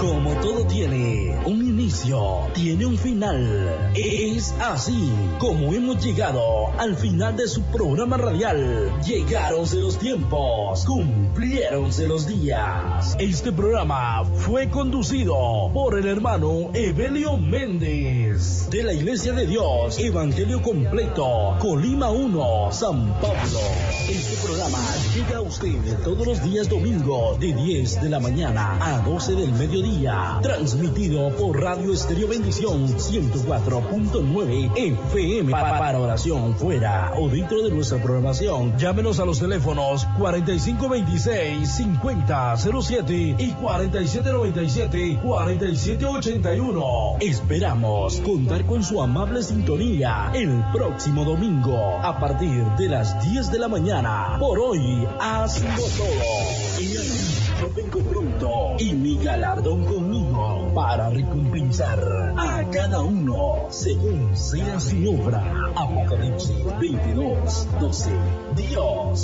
Como todo tiene un inicio, tiene un final. Es así como hemos llegado al final de su programa radial. Llegáronse los tiempos, cumpliéronse los días. Este programa fue conducido por el hermano Evelio Méndez, de la Iglesia de Dios Evangelio Completo, Colima 1, San Pablo. Este programa llega a usted todos los días domingo de 10 de la mañana a 12 del mediodía, transmitido por Radio Estéreo Bendición 104.9 FM. Para oración fuera o dentro de nuestra programación, llámenos a los teléfonos 4526-5007 y 4797-4781. Esperamos contar con su amable sintonía el próximo domingo a partir de las 10 de la mañana. Por hoy ha sido todo. Y así yo vengo pronto y mi galardón conmigo para recompensar a cada uno según sea su obra. Apocalipsis 22:12. Dios